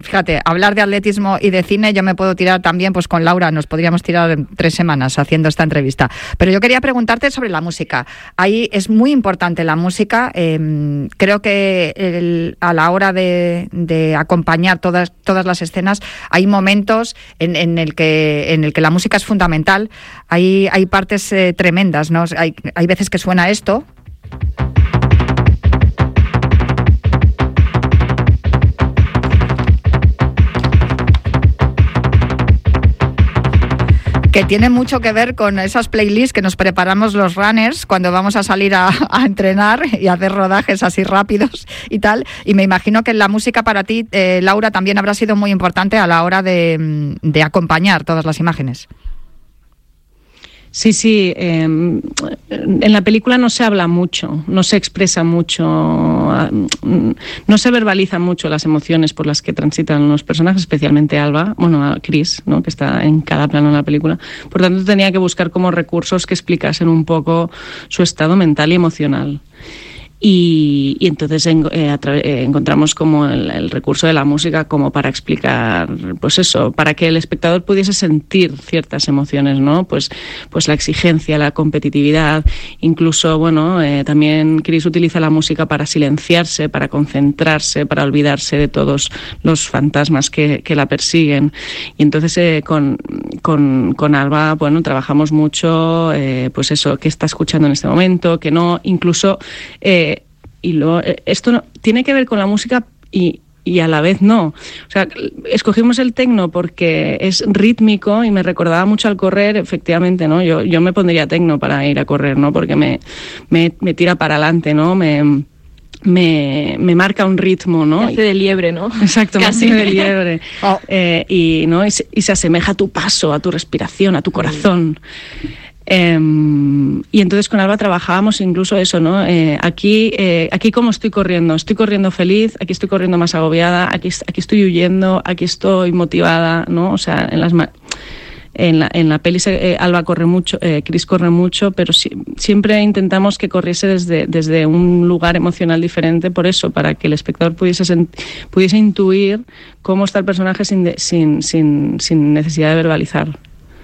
fíjate, hablar de atletismo y de cine, yo me puedo tirar también, pues con Laura nos podríamos tirar 3 semanas haciendo esta entrevista. Pero yo quería preguntarte sobre la música. Ahí es muy importante la música. Creo que a la hora de acompañar todas las escenas, hay momentos en el que la música es fundamental. Hay partes tremendas, ¿no? Hay veces que suena esto. Que tiene mucho que ver con esas playlists que nos preparamos los runners cuando vamos a salir a entrenar y a hacer rodajes así rápidos y tal. Y me imagino que la música para ti, Laura, también habrá sido muy importante a la hora de acompañar todas las imágenes. Sí, en la película no se habla mucho, no se expresa mucho, no se verbalizan mucho las emociones por las que transitan los personajes, especialmente Alba, a Chris, ¿no?, que está en cada plano de la película. Por tanto, tenía que buscar como recursos que explicasen un poco su estado mental y emocional. Y entonces encontramos como el recurso de la música como para explicar, pues eso, para que el espectador pudiese sentir ciertas emociones, ¿no? Pues la exigencia, la competitividad, incluso, también Chris utiliza la música para silenciarse, para concentrarse, para olvidarse de todos los fantasmas que la persiguen. Y entonces con Alba, trabajamos mucho, pues eso, qué está escuchando en este momento, que no, incluso... y luego, esto no, tiene que ver con la música y a la vez no. O sea, escogimos el techno porque es rítmico y me recordaba mucho al correr, efectivamente, ¿no? Yo me pondría techno para ir a correr, ¿no? Porque me tira para adelante, ¿no? Me marca un ritmo, ¿no? Me hace de liebre, ¿no? Exacto, me Casi. hace de liebre. Y se asemeja a tu paso, a tu respiración, a tu corazón. Y entonces con Alba trabajábamos incluso eso, ¿no? Aquí cómo estoy corriendo feliz, aquí estoy corriendo más agobiada, aquí estoy huyendo, aquí estoy motivada, ¿no? O sea, en la peli Alba corre mucho, Chris corre mucho, pero siempre intentamos que corriese desde un lugar emocional diferente, por eso, para que el espectador pudiese intuir cómo está el personaje sin necesidad de verbalizar.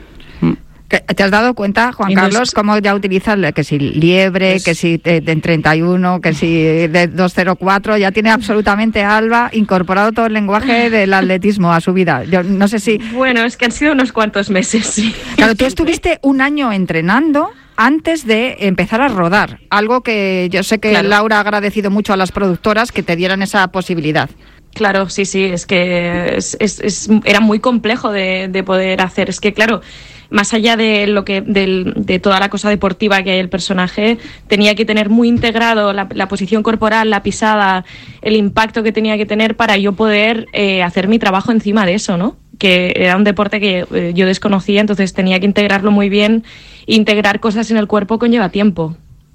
¿Te has dado cuenta, Juan Carlos, cómo ya utilizas que si liebre, que si de 31, que si de 204, ya tiene absolutamente Alba incorporado todo el lenguaje del atletismo a su vida? Yo no sé si... Bueno, es que han sido unos cuantos meses, sí. Claro, tú estuviste un año entrenando antes de empezar a rodar, algo que yo sé que claro. Laura ha agradecido mucho a las productoras que te dieran esa posibilidad. Claro, sí, es que era muy complejo de poder hacer. Es que, claro, más allá de de toda la cosa deportiva que hay el personaje, tenía que tener muy integrado la posición corporal, la pisada, el impacto que tenía que tener para yo poder hacer mi trabajo encima de eso, ¿no? Que era un deporte que yo desconocía, entonces tenía que integrarlo muy bien. Integrar cosas en el cuerpo conlleva tiempo.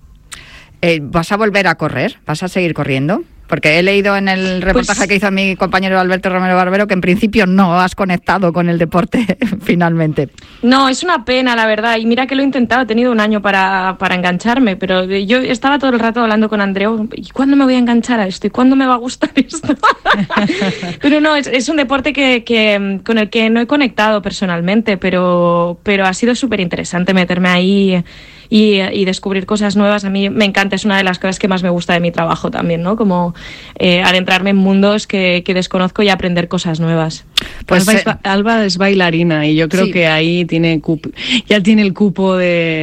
¿Vas a volver a correr? ¿Vas a seguir corriendo? Porque he leído en el reportaje que hizo mi compañero Alberto Romero Barbero que en principio no has conectado con el deporte finalmente. No, es una pena, la verdad. Y mira que lo he intentado, he tenido un año para engancharme, pero yo estaba todo el rato hablando con Andreu, ¿y cuándo me voy a enganchar a esto? ¿Y cuándo me va a gustar esto? Pero no, es un deporte con el que no he conectado personalmente, pero ha sido súper interesante meterme ahí y descubrir cosas nuevas. A mí me encanta, es una de las cosas que más me gusta de mi trabajo también, ¿no? Como adentrarme en mundos que desconozco y aprender cosas nuevas. Pues Alba es bailarina y yo creo que ahí ya tiene el cupo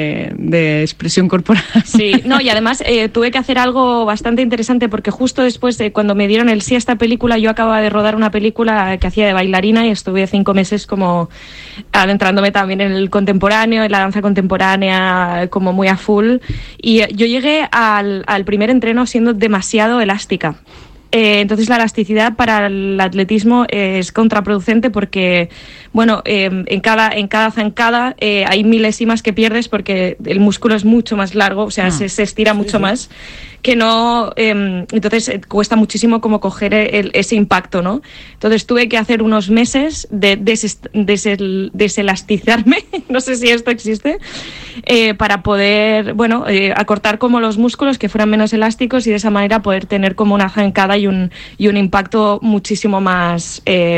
de expresión corporal. Sí, no, y además tuve que hacer algo bastante interesante porque justo después de cuando me dieron el sí a esta película, yo acababa de rodar una película que hacía de bailarina y estuve 5 meses como adentrándome también en el contemporáneo, en la danza contemporánea, como muy a full, y yo llegué al primer entreno siendo demasiado elástica. Entonces la elasticidad para el atletismo es contraproducente porque, bueno, en cada zancada hay milésimas que pierdes porque el músculo es mucho más largo, o sea, se estira mucho más, que no, entonces cuesta muchísimo como coger ese impacto, ¿no? Entonces tuve que hacer unos meses de deselastizarme, no sé si esto existe, para poder, bueno, acortar como los músculos que fueran menos elásticos y de esa manera poder tener como una zancada y un impacto muchísimo más